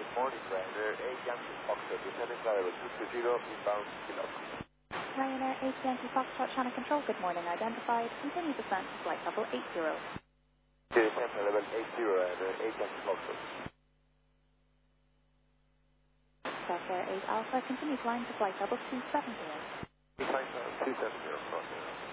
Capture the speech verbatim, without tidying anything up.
Morning, Ryanair eight Yankee Foxtrot, descending level two two zero, inbound Kilo. Ryanair eight Yankee Foxtrot, channel control, good morning, identified. Continue descent to flight level eight zero. Descent level eight zero, Ryanair eight Yankee Foxtrot. Delta eight Alpha, continue flying to flight level two seven zero. Flight level two seven zero, crossing.